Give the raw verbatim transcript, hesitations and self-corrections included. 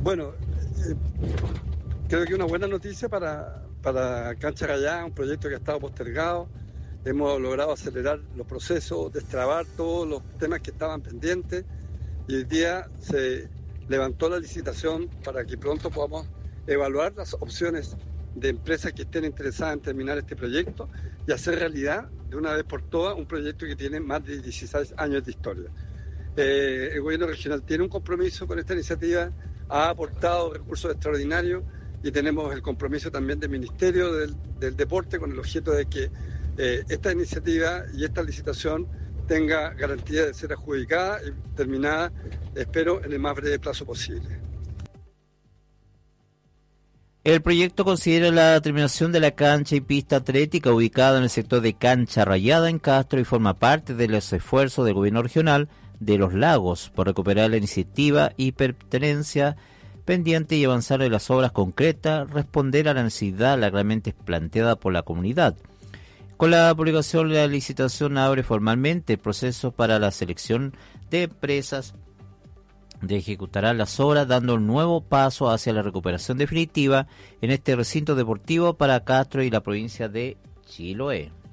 Bueno, eh, creo que una buena noticia para, para Cancha Rayada, un proyecto que ha estado postergado. Hemos logrado acelerar los procesos, destrabar todos los temas que estaban pendientes y hoy día se levantó la licitación para que pronto podamos evaluar las opciones de empresas que estén interesadas en terminar este proyecto y hacer realidad de una vez por todas un proyecto que tiene más de dieciséis años de historia. Eh, el gobierno regional tiene un compromiso con esta iniciativa, ha aportado recursos extraordinarios y tenemos el compromiso también del Ministerio del, del Deporte con el objeto de que eh, esta iniciativa y esta licitación tenga garantía de ser adjudicada y terminada, espero, en el más breve plazo posible. El proyecto considera la terminación de la cancha y pista atlética ubicada en el sector de Cancha Rayada en Castro y forma parte de los esfuerzos del gobierno regional de Los Lagos por recuperar la iniciativa y pertenencia pendiente y avanzar en las obras concretas, responder a la necesidad largamente planteada por la comunidad. Con la publicación de la licitación abre formalmente el proceso para la selección de empresas de ejecutarán las obras, dando un nuevo paso hacia la recuperación definitiva en este recinto deportivo para Castro y la provincia de Chiloé.